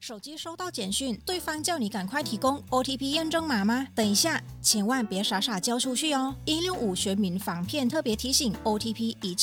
手机收到简讯，对方叫你赶快提供 OTP 验证码吗？等一下，千万别傻傻交出去哦！165全民防骗特别提醒 ，OTP 一